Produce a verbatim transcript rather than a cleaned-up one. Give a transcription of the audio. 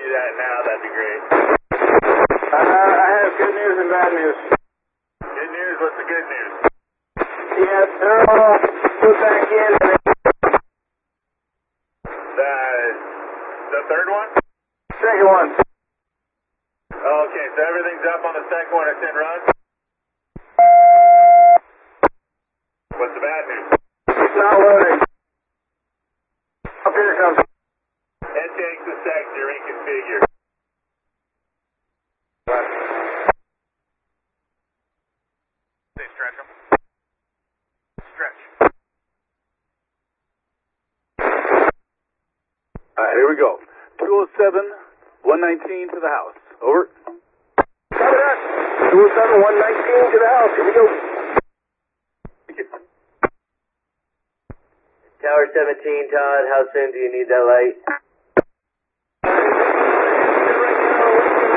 you that now, that'd be great. Uh, I have good news and bad news. Good news, what's the good news? Yes, they're all put back in. The, the third one? Second one. Okay, so everything's up on the second one, it's in run? What's the bad news? It's not loading. Up here it comes. It takes a sec to reconfigure. They stretch them. Stretch. Alright, here we go. two oh seven, one nineteen to the house. Over. Cover that. two oh seven, one nineteen to the house. Here we go. Tower seventeen, Todd, how soon do you need that light?